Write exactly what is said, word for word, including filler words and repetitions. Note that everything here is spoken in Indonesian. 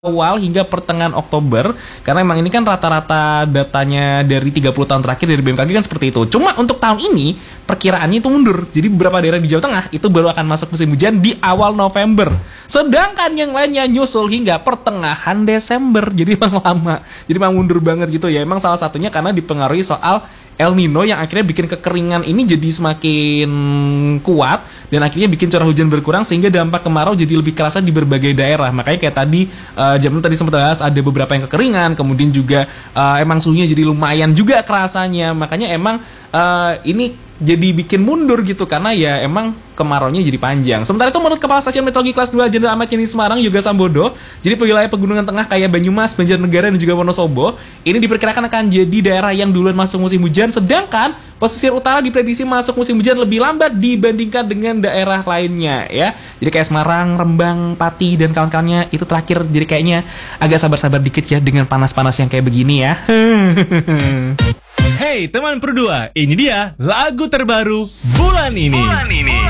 awal hingga pertengahan Oktober, karena emang ini kan rata-rata datanya dari tiga puluh tahun terakhir dari B M K G kan seperti itu. Cuma untuk tahun ini perkiraannya itu mundur. Jadi beberapa daerah di Jawa Tengah itu baru akan masuk musim hujan di awal November. Sedangkan yang lainnya nyusul hingga pertengahan Desember. Jadi emang lama. Jadi emang mundur banget gitu ya. Emang salah satunya karena dipengaruhi soal El Nino yang akhirnya bikin kekeringan ini jadi semakin kuat dan akhirnya bikin curah hujan berkurang sehingga dampak kemarau jadi lebih kerasa di berbagai daerah. Makanya kayak tadi uh, Jamin tadi sempat bahas ada beberapa yang kekeringan, kemudian juga uh, emang suhunya jadi lumayan juga kerasanya. Makanya emang uh, ini jadi bikin mundur gitu karena ya emang kemaraunya jadi panjang. Sementara itu menurut Kepala Stasiun Meteorologi Kelas dua Jenderal Ahmad Yani Semarang Yoga Sambodo, jadi wilayah pegunungan tengah kayak Banyumas, Banjarnegara dan juga Wonosobo ini diperkirakan akan jadi daerah yang duluan masuk musim hujan, sedangkan pesisir utara diprediksi masuk musim hujan lebih lambat dibandingkan dengan daerah lainnya ya. Jadi kayak Semarang, Rembang, Pati dan kawan-kawannya itu terakhir jadi kayaknya agak sabar-sabar dikit ya dengan panas-panas yang kayak begini ya. Hey teman Pro dua, ini dia lagu terbaru bulan ini. Bulan ini.